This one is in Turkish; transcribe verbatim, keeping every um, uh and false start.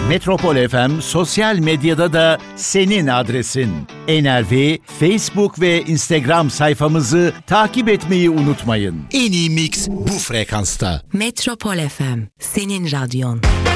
Metropol F M sosyal medyada da senin adresin. N R V Facebook ve Instagram sayfamızı takip etmeyi unutmayın. En iyi mix bu frekansta. Metropol F M, senin radyon.